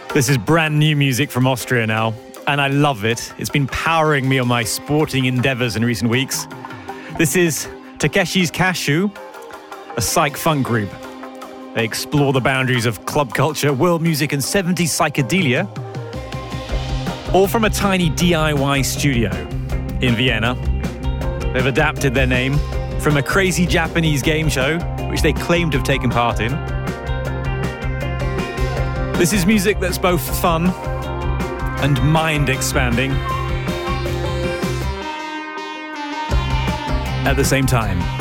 This is brand new music from Austria now, and I love it. It's been powering me on my sporting endeavors in recent weeks. This is Takeshi's Cashew, a psych funk group. They explore the boundaries of club culture, world music, and 70s psychedelia, all from a tiny DIY studio in Vienna. They've adapted their name from a crazy Japanese game show, which they claim to have taken part in. This is music that's both fun and mind-expanding at the same time.